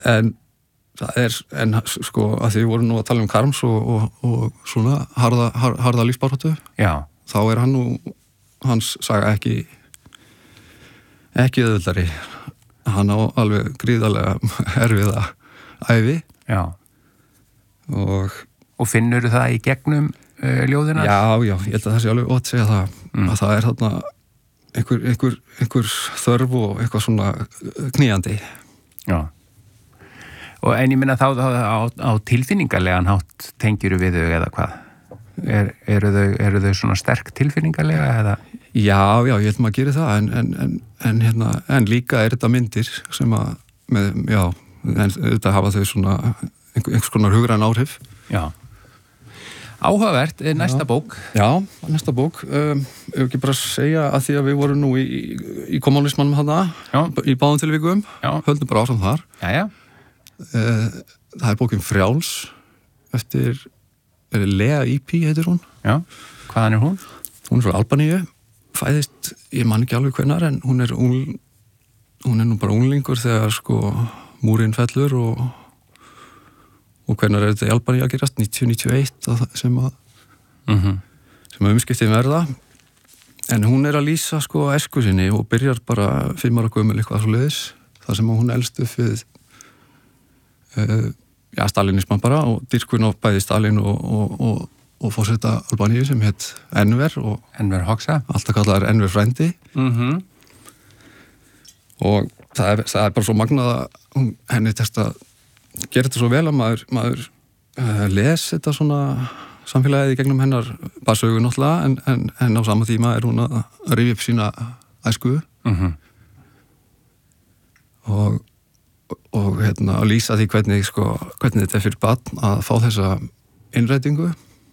en sko að því við vorum nú að tala Karms og svona harða lífsbaráttu, þá hann nú hans saga ekki auðveldari. Hann á alveg gríðarlega erfiða ævi. Já. Og finnur það í gegnum ljóðina? Já, ég held að það sé alveg ótt að segja það, að það þarna einhver þörf og eitthvað svona knýjandi. Já. Og en ég minna þá á tilfinningarlegan hátt tengjuru við þau eða hvað? Eru þau svona sterk tilfinningarlega eða? Já, ég held maður að gera það, en líka þetta myndir sem að, en þetta hafa þau svona einhvers konar hugræn áhrif. Já. Áhugavert, næsta bók. Já, næsta bók. Ef ekki bara segja að því að við vorum nú í kommunismannum þarna, í báðum tilvikum, höldum bara áfram þar. Já. Það bókin Frjáls eftir Lea Ypi heitir hún. Já, hvaðan hún? Hún frá Albaníu, fæðist, ég man ekki alveg hvenær, en hún er nú bara unglingur þegar sko múrinn fellur og hvenær þetta í Albaníu að gerast, 90-91 sem að umskiptin verða, en hún að lýsa sko æsku sinni og byrjar bara 5 ára gömul eitthvað svo leiðis, þar sem hún elst upp við stalinisman bara og dýrkun á bæði Stalin og forseta Albaníu sem hétt Enver og Enver Hoxha, alltaf kallaður Enver frændi. Og það er bara svo magnað að henni tekst að gera þetta svo vel að maður les þetta svona samfélagið í gegnum hennar barsögu náttúrulega, en á sama tíma er hún að rifja upp sína æsku og að lýsa því hvernig þetta er fyrir barn að fá þessa innrætingu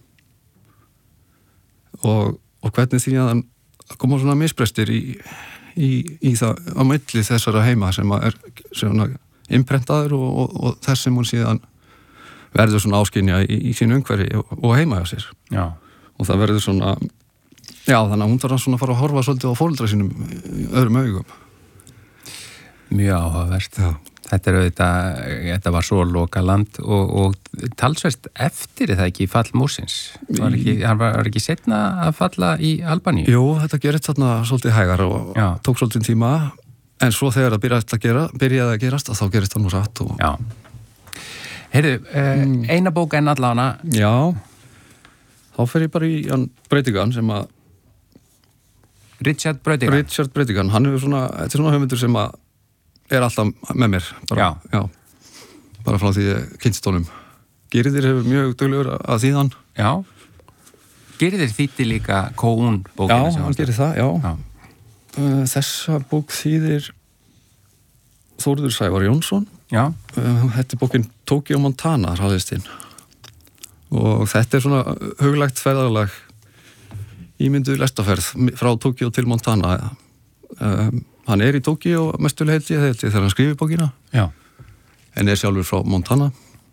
og hvernig því að koma svona misbrestir í það á milli þessara heima sem er svona innprentaður og þess sem hún síðan verður svona áskynja í sínu umhverfi og heima hjá sér. Já. Og það verður svona, þannig að hún þarf svona að fara að horfa svolítið á foreldra sínum öðrum augum. Mjög áhugavert. Já. Þetta var svo loka land og talsvert eftir það ekki fall múrsins. Hann var ekki seinna að falla í Albaníu? Jú, þetta gerist þarna svolítið hægar og tók svolítið tíma, en svo þegar það byrjaði að gerast, þá gerist það nú rætt. Já. Heyrðu, eina bók enn allána. Já, þá fer ég bara í Brautigan sem að Richard Brautigan, hann hefur svona, þetta er svona höfundur sem að er alltaf með mér bara frá því kynst honum. Gyrðir hefur mjög duglegur að þýðan. Já. Gyrðir þýddi líka Kóun bókina. Já, hann gerir það, já. Þessa bók þýðir Þórður Sævar Jónsson. Já. Þetta er bókin Tokyo Montana hraðistinn. Og þetta er svona huglægt ferðalag ímynduð lestaferð frá Tokyo til Montana. Hann er í Tokyo mestulega held ég þegar hann skrifir bókina. Já. En er sjálfur frá Montana.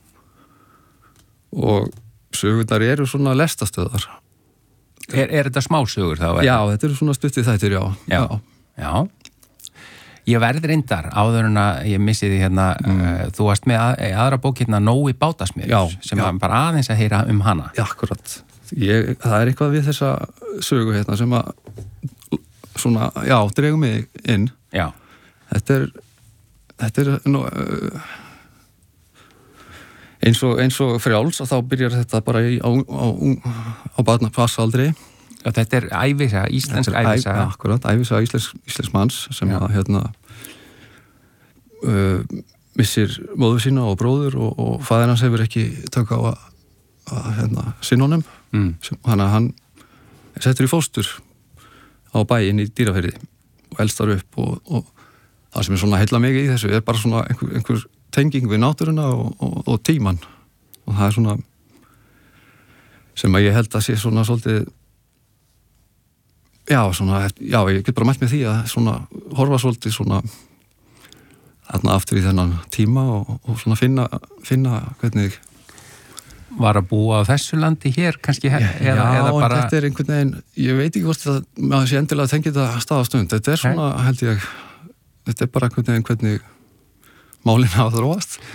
Og sögurnar eru svona lestastöðar. Er þetta smásögur þá? Já, þetta eru svona stuttið þættir, Já. Ég verði reyndar áður en að ég missi því hérna, þú varst með aðra bók hérna Nói Bátasmiður, sem var bara aðeins að heyra hana. Já, akkurat. Það er eitthvað við þessa sögu hérna sem að svona, dregum mig inn. Já. Þetta er eins og Frjáls að þá byrjar þetta bara á barnapasaldri. Já, þetta er ævisaga, íslensk ævisaga. Akkurat, ævisaga íslensk manns sem að missir móður sína og bróður og faðir hans hefur ekki tök á að sinna honum. Þannig að hann er settur í fóstur á bæinn í Dýrafirði og elstar upp og það sem er svona heilla mikið í þessu er bara svona einhver tenging við náttúruna og tíman og það er svona sem að ég held að sé svona svolítið ég get bara mætt með því að svona horfa svolítið svona þarna aftur í þennan tíma og svona finna hvernig var að búa á þessu landi hér kannski eða bara... þetta er einhvern veginn, ég veit ekki hvort að maður sé endilega að tengja þetta stað á stund, þetta er svona held ég, þetta er bara einhvern veginn hvernig málinn hafa þróast.